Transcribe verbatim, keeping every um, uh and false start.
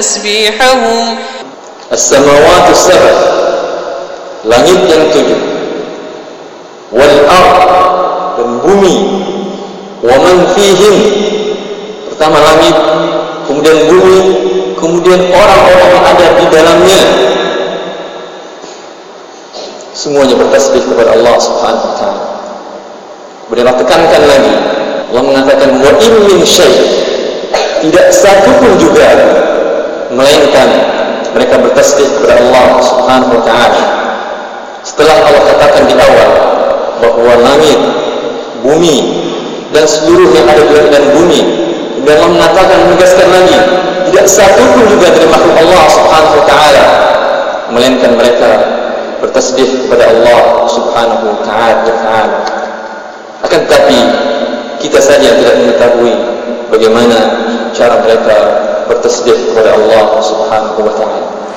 تسبيحهم السماوات السبع, langit yang tujuh, wal ard, dan bumi, wa man fihim, pertama langit, kemudian bumi, kemudian orang-orang yang ada di dalamnya, semuanya bertasbih kepada Allah Subhanahu wa taala. Kemudian Allah tekankan lagi, Allah mengatakan wa in min syai', tidak satu pun juga melainkan mereka bertasbih kepada Allah Subhanahu wa taala. Setelah Allah katakan di awal bahwa langit, bumi, dan seluruh yang ada di langit dan bumi, dan Allah mengatakan, menegaskan lagi, tidak satu pun juga dari makhluk Allah Subhanahu wa taala melainkan mereka bertasbih kepada Allah Subhanahu wa taala. Akan tetapi kita saja yang tidak mengetahui bagaimana cara mereka bertasbih kepada Allah Subhanahu wa taala.